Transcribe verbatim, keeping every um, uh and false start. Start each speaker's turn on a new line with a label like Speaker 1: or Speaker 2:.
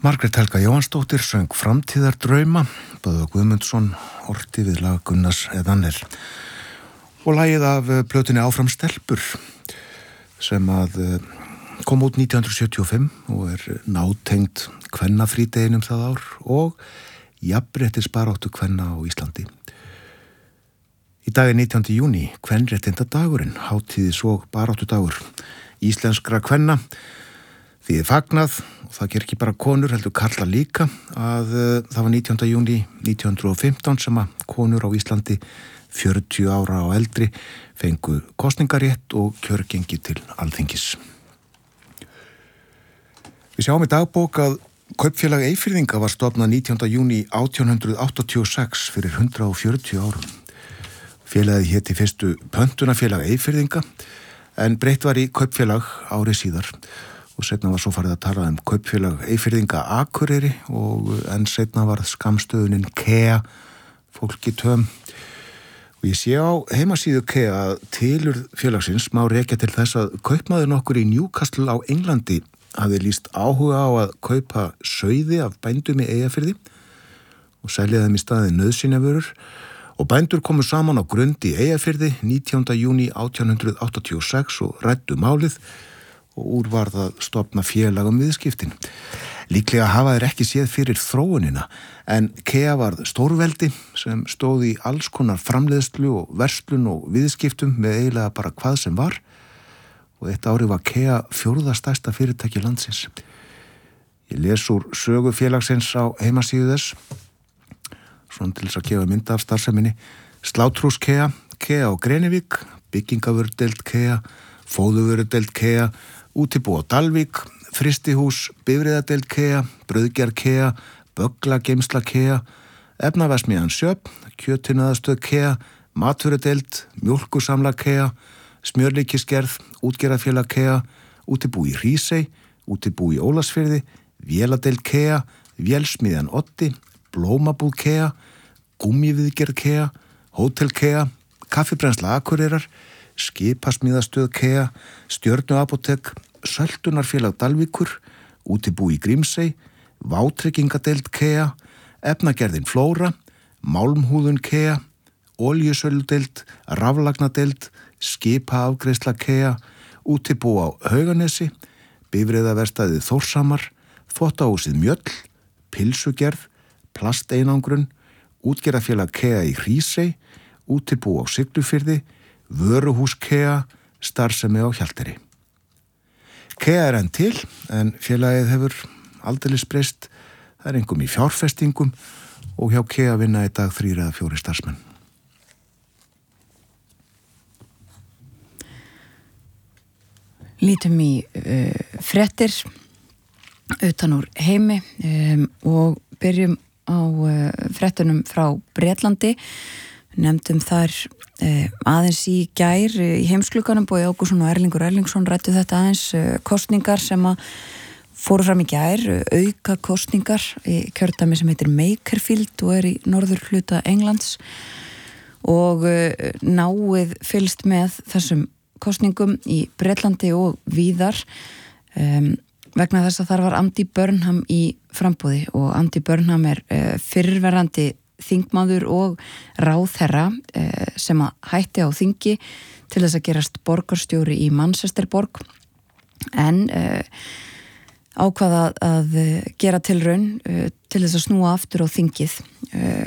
Speaker 1: Margrét Helga Jóhannsdóttir söng Framtíðardrauma, Böðvar Guðmundsson orti við lag Gunnars Eðanir og lagið af plötunni Áfram stelpur sem að kom út nítján hundruð sjötíu og fimm og er nátengt kvennafrídeginum það ár og jafnréttisbaráttu kvenna á Íslandi. Í dag er nítjánda júní, kvenréttindadagurinn, hátíðis og baráttudagur íslenskra kvenna. Því er fagnað, og það ger ekki bara konur, heldur karla líka, að uh, það var nítjánda júní nítján hundruð og fimmtán sem að konur á Íslandi fjörutíu ára og eldri fengu kosningarétt og kjörgengi til Alþingis. Við sjáum í dagbók að Kaupfélag Eyfirðinga var stofnað nítjánda júní átján hundruð áttatíu og sex fyrir hundrað og fjörutíu árum. Félagið héti fyrstu Pöntunafélag Eyfirðinga en breytt var í Kaupfélag ári síðar. Og seinna var svo farið að tala um Kaupfélag Eyfirðinga Akureyri og en seinna var skammstöðunin Kea, fólki töm. Og ég sé á heimasíðu Kea að tilurð félagsins má rekja til þess að kaupmaður nokkur í Newcastle á Englandi hafði lýst áhuga á að kaupa sauði af bændum í Eyjafirði og selja þeim í staði nauðsynjavörur og bændur komu saman á Grund í Eyjafirði nítjánda júní átján hundruð áttatíu og sex og ræddu málið og úr var það stofna félag um viðskiptin. Líklega hafa þeir ekki séð fyrir þróunina, en Kea varð stórveldi sem stóð í alls konar framleiðslu og verslun og viðskiptum með eiginlega bara hvað sem var og eitt ári var Kea fjórða stærsta fyrirtæki landsins. Ég les úr sögu félagsins á heimasíðu þess, svona til þess að gefa mynda af starfseminni. Slátrús Kea, Kea á Grenivík, byggingavörudeild Kea, fóðuvörudeild Kea, útibú á Dalvík, frystihús, bifreiðadeild Kea, brauðgerð Kea, bögglageymsla Kea, efnaversmiðjan Sjöfn, kjötinuðastöð Kea, matvörudeild, mjólkursamla Kea, smjörlíkisgerð, útgerðarfélag Kea, útibú í Hrísey, útibú í Ólafsfirði, véladeild Kea, vélsmiðjan Oddi, blómabúð Kea, gúmmíviðgerð Kea, hótel Kea, kaffibrennsla Akureyrar, skipasmíðastöð Kea, stjörnuapótek, söltunarfélag Dalvíkur, útibú í Grímsey, vátryggingadeild Kea, efnagerðin Flóra, málmhúðun Kea, olíusöludeild, raflagnadeild, skipaafgreiðsla Kea, útibú á Hauganesi, bifreiðaverstaðið Þórshamar, þvottahúsið Mjöll, pilsugerð, plasteinangrun, útgerðarfélag Kea í Hrísey, útibú á Siglufirði, vöruhús Kea, starfsemi á Hjalteyri. Kea er enn til, en félagið hefur aldeilis breyst. Það er einkum í fjárfestingum og hjá Kea vinna í dag þrír eða fjórir starfsmenn.
Speaker 2: Lítum í uh, fréttir utan úr heimi um, og byrjum á uh, fréttunum frá Bretlandi. Nefndum þar uh, aðeins í gær uh, í heimsklukanum, Bogi Ágússon og Erlingur Erlingsson ræddu þetta aðeins uh, kostningar sem að fóru fram í gær, uh, auka kostningar í kjördæmi sem heitir Makerfield og er í norður hluta Englands og uh, náið fylgst með þessum kostningum í Bretlandi og víðar um, vegna þess að þar var Andy Burnham í frambúði og Andy Burnham er uh, fyrrverandi þingmaður og ráðherra uh, sem að hætti á þingi til þess að gerast borgarstjóri í Manchesterborg en uh, ákvaða að uh, gera tilraun uh, til þess að snúa aftur á þingið uh,